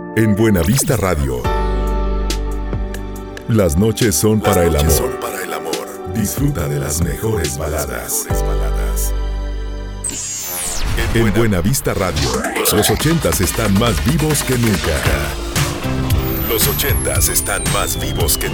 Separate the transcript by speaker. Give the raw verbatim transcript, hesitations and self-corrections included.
Speaker 1: En Buenavista Radio. Las noches son para el amor. Para el amor. Disfruta de las mejores baladas. En Buenavista Radio, los ochentas están más vivos que nunca. Los ochentas están más vivos que